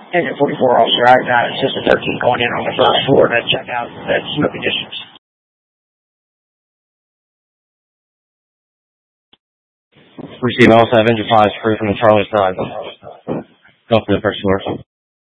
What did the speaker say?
Engine 44 officer, I got System 13 going in on the first floor to check out the smoke conditions. Receive also have engine 5 free from the Charlie side. Go for the first floor.